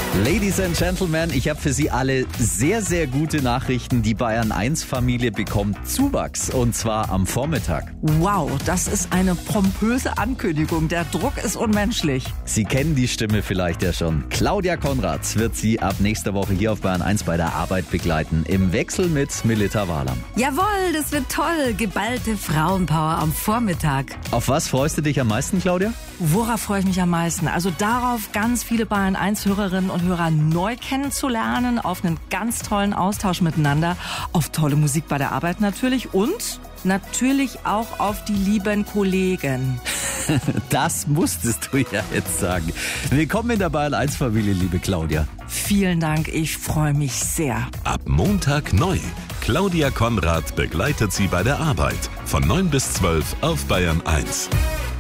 Ladies and Gentlemen, ich habe für Sie alle sehr, sehr gute Nachrichten. Die Bayern-1-Familie bekommt Zuwachs und zwar am Vormittag. Wow, das ist eine pompöse Ankündigung. Der Druck ist unmenschlich. Sie kennen die Stimme vielleicht ja schon. Claudia Konrad wird Sie ab nächster Woche hier auf Bayern-1 bei der Arbeit begleiten. Im Wechsel mit Melita Wahlam. Jawohl, das wird toll. Geballte Frauenpower am Vormittag. Auf was freust du dich am meisten, Claudia? Worauf freue ich mich am meisten? Also darauf, ganz viele Bayern-1-Hörerinnen und Hörer neu kennenzulernen, auf einen ganz tollen Austausch miteinander, auf tolle Musik bei der Arbeit natürlich und natürlich auch auf die lieben Kollegen. Das musstest du ja jetzt sagen. Willkommen in der Bayern-1-Familie, liebe Claudia. Vielen Dank, ich freue mich sehr. Ab Montag neu. Claudia Konrad begleitet Sie bei der Arbeit von 9 bis 12 auf Bayern 1.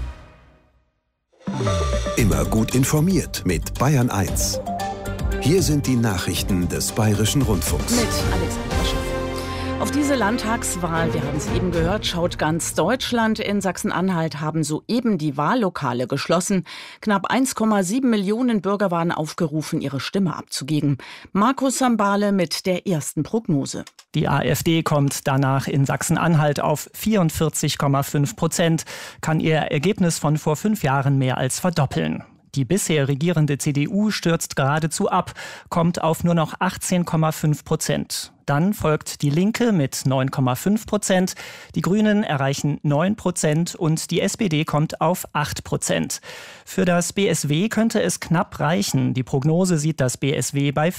Immer gut informiert mit Bayern 1. Hier sind die Nachrichten des Bayerischen Rundfunks. Mit Alexander Schaff. Auf diese Landtagswahl, wir haben es eben gehört, schaut ganz Deutschland. In Sachsen-Anhalt haben soeben die Wahllokale geschlossen. Knapp 1,7 Millionen Bürger waren aufgerufen, ihre Stimme abzugeben. Markus Sambale mit der ersten Prognose. Die AfD kommt danach in Sachsen-Anhalt auf 44,5%, kann ihr Ergebnis von vor 5 Jahren mehr als verdoppeln. Die bisher regierende CDU stürzt geradezu ab, kommt auf nur noch 18,5%. Dann folgt die Linke mit 9,5%, die Grünen erreichen 9% und die SPD kommt auf 8%. Für das BSW könnte es knapp reichen. Die Prognose sieht das BSW bei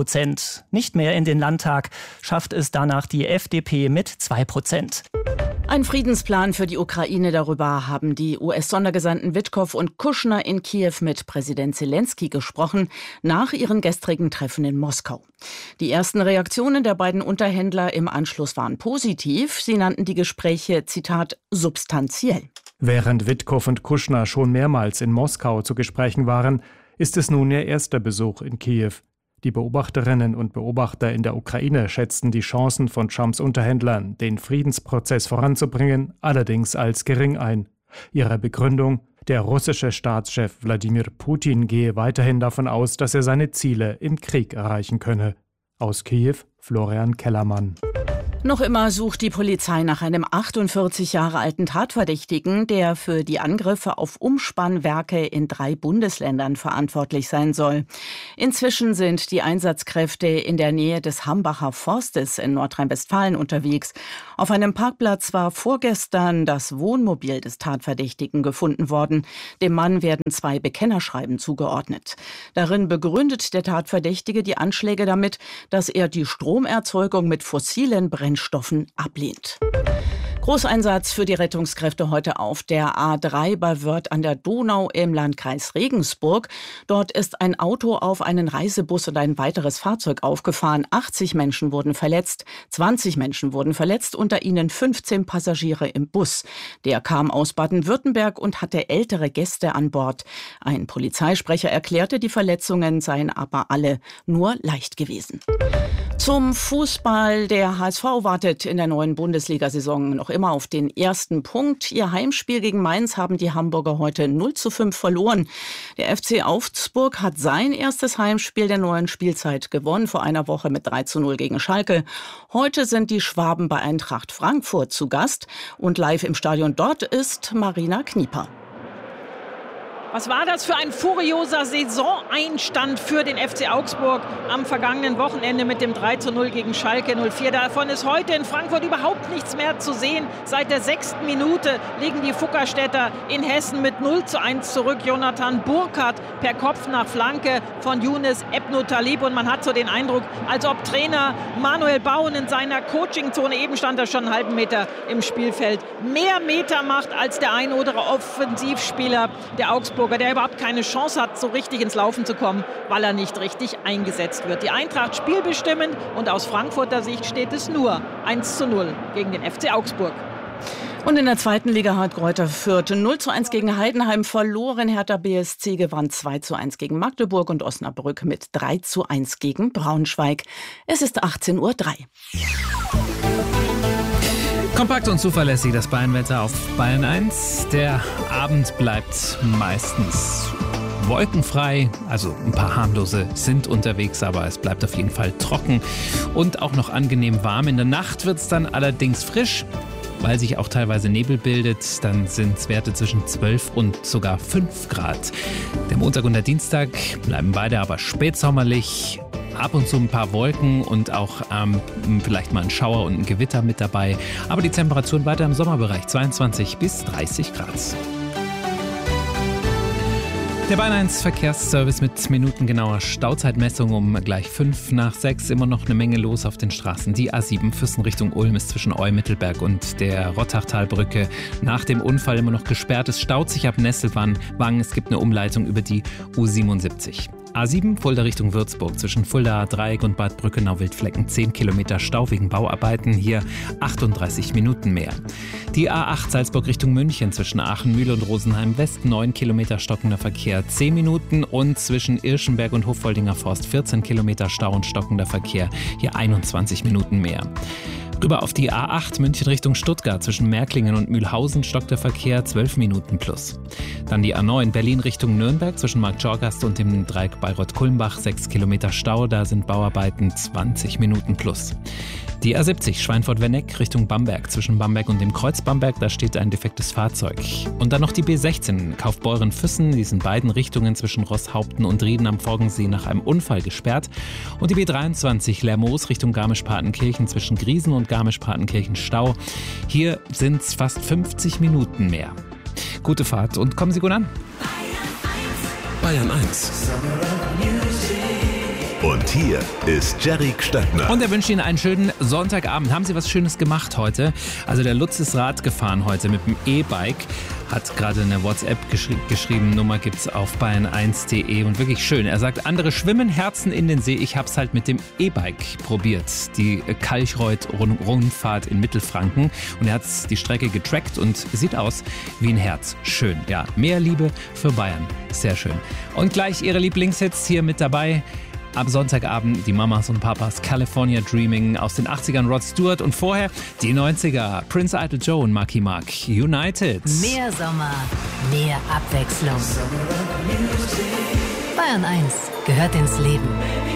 5%. Nicht mehr in den Landtag schafft es danach die FDP mit 2%. Ein Friedensplan für die Ukraine, darüber haben die US-Sondergesandten Witkow und Kushner in Kiew mit Präsident Zelensky gesprochen, nach ihren gestrigen Treffen in Moskau. Die ersten Reaktionen der beiden Unterhändler im Anschluss waren positiv. Sie nannten die Gespräche, Zitat, substanziell. Während Witkow und Kushner schon mehrmals in Moskau zu Gesprächen waren, ist es nun ihr erster Besuch in Kiew. Die Beobachterinnen und Beobachter in der Ukraine schätzten die Chancen von Trumps Unterhändlern, den Friedensprozess voranzubringen, allerdings als gering ein. Ihre Begründung: Der russische Staatschef Wladimir Putin gehe weiterhin davon aus, dass er seine Ziele im Krieg erreichen könne. Aus Kiew, Florian Kellermann. Noch immer sucht die Polizei nach einem 48 Jahre alten Tatverdächtigen, der für die Angriffe auf Umspannwerke in 3 Bundesländern verantwortlich sein soll. Inzwischen sind die Einsatzkräfte in der Nähe des Hambacher Forstes in Nordrhein-Westfalen unterwegs. Auf einem Parkplatz war vorgestern das Wohnmobil des Tatverdächtigen gefunden worden. Dem Mann werden 2 Bekennerschreiben zugeordnet. Darin begründet der Tatverdächtige die Anschläge damit, dass er die Stromerzeugung mit fossilen Brennstoffen ablehnt. Großeinsatz für die Rettungskräfte heute auf der A3 bei Wörth an der Donau im Landkreis Regensburg. Dort ist ein Auto auf einen Reisebus und ein weiteres Fahrzeug aufgefahren. 80 Menschen wurden verletzt, 20 Menschen wurden verletzt, unter ihnen 15 Passagiere im Bus. Der kam aus Baden-Württemberg und hatte ältere Gäste an Bord. Ein Polizeisprecher erklärte, die Verletzungen seien aber alle nur leicht gewesen. Zum Fußball. Der HSV wartet in der neuen Bundesliga-Saison noch immer auf den ersten Punkt. Ihr Heimspiel gegen Mainz haben die Hamburger heute 0:5 verloren. Der FC Augsburg hat sein erstes Heimspiel der neuen Spielzeit gewonnen, vor einer Woche mit 3:0 gegen Schalke. Heute sind die Schwaben bei Eintracht Frankfurt zu Gast und live im Stadion dort ist Marina Knieper. Was war das für ein furioser Saisoneinstand für den FC Augsburg am vergangenen Wochenende mit dem 3:0 gegen Schalke 04. Davon ist heute in Frankfurt überhaupt nichts mehr zu sehen. Seit der 6. Minute liegen die Fuggerstädter in Hessen mit 0:1 zurück. Jonathan Burkhardt per Kopf nach Flanke von Younes Ebnou-Talib. Und man hat so den Eindruck, als ob Trainer Manuel Bauen in seiner Coachingzone, eben stand er schon einen halben Meter im Spielfeld, mehr Meter macht als der ein oder andere Offensivspieler der Augsburger, der überhaupt keine Chance hat, so richtig ins Laufen zu kommen, weil er nicht richtig eingesetzt wird. Die Eintracht spielbestimmend und aus Frankfurter Sicht steht es nur 1:0 gegen den FC Augsburg. Und in der 2. Liga hat Greuther Fürth 0:1 gegen Heidenheim verloren. Hertha BSC gewann 2:1 gegen Magdeburg und Osnabrück mit 3:1 gegen Braunschweig. Es ist 18:03 Uhr. Kompakt und zuverlässig das Bayernwetter auf Bayern 1. Der Abend bleibt meistens wolkenfrei, also ein paar harmlose sind unterwegs, aber es bleibt auf jeden Fall trocken und auch noch angenehm warm. In der Nacht wird es dann allerdings frisch, weil sich auch teilweise Nebel bildet. Dann sind es Werte zwischen 12 und sogar 5 Grad. Der Montag und der Dienstag bleiben beide aber spätsommerlich. Ab und zu ein paar Wolken und auch vielleicht mal ein Schauer und ein Gewitter mit dabei. Aber die Temperaturen weiter im Sommerbereich, 22 bis 30 Grad. Der Bayern 1 Verkehrsservice mit minutengenauer Stauzeitmessung um gleich 5 nach 6. Immer noch eine Menge los auf den Straßen. Die A7 Füssen Richtung Ulm ist zwischen Eu-Mittelberg und der Rottachtalbrücke nach dem Unfall immer noch gesperrt. Es staut sich ab Nesselwangen. Es gibt eine Umleitung über die U77. A7 Fulda Richtung Würzburg zwischen Fulda Dreieck und Bad Brückenau-Wildflecken 10 Kilometer Stau wegen Bauarbeiten, hier 38 Minuten mehr. Die A8 Salzburg Richtung München zwischen Aachen-Mühle und Rosenheim-West 9 Kilometer stockender Verkehr 10 Minuten und zwischen Irschenberg und Hoffoldinger Forst 14 Kilometer Stau und stockender Verkehr, hier 21 Minuten mehr. Rüber auf die A8 München Richtung Stuttgart zwischen Märklingen und Mühlhausen stockt der Verkehr 12 Minuten plus. Dann die A9 Berlin Richtung Nürnberg zwischen Marktschorgast und dem Dreieck Bayreuth-Kulmbach 6 Kilometer Stau, da sind Bauarbeiten 20 Minuten plus. Die A70 Schweinfurt-Wenneck Richtung Bamberg zwischen Bamberg und dem Kreuz Bamberg, da steht ein defektes Fahrzeug. Und dann noch die B16 Kaufbeuren-Füssen, die sind beiden Richtungen zwischen Rosshaupten und Rieden am Forgensee nach einem Unfall gesperrt. Und die B23 Lermoos Richtung Garmisch-Partenkirchen zwischen Griesen und Garmisch-Partenkirchen Stau. Hier sind es fast 50 Minuten mehr. Gute Fahrt und kommen Sie gut an. Bayern 1. Und hier ist Jerry Stöckner. Und er wünscht Ihnen einen schönen Sonntagabend. Haben Sie was Schönes gemacht heute? Also der Lutz ist Rad gefahren heute mit dem E-Bike. Hat gerade eine WhatsApp geschrieben. Nummer gibt's auf bayern1.de und wirklich schön. Er sagt, andere schwimmen Herzen in den See. Ich hab's halt mit dem E-Bike probiert. Die Kalchreuth-Rundfahrt in Mittelfranken. Und er hat die Strecke getrackt und sieht aus wie ein Herz. Schön, ja. Mehr Liebe für Bayern. Sehr schön. Und gleich Ihre Lieblingshits hier mit dabei. Am Sonntagabend die Mamas und Papas California Dreaming aus den 80ern Rod Stewart und vorher die 90er Prince Idol Joe und Marky Mark United. Mehr Sommer, mehr Abwechslung. Bayern 1 gehört ins Leben.